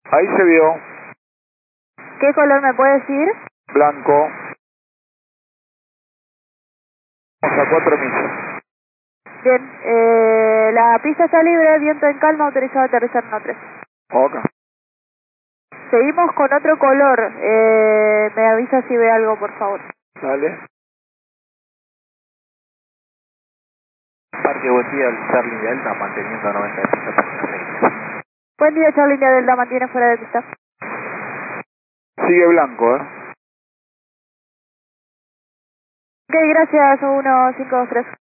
Ahí se vio. ¿Qué color me puede decir? Blanco. Vamos a 4 millas. Bien, la pista está libre, viento en calma, autorizado a aterrizar en 3. Ok. Seguimos con otro color, me avisa si ve algo, por favor. Dale. Parque buen día, el Charlie Delta, manteniendo 90 de pista para 6. Buen día, Charlie India Delta, mantiene fuera de pista. Sigue blanco, Ok, gracias, 1, 5, 2, 3.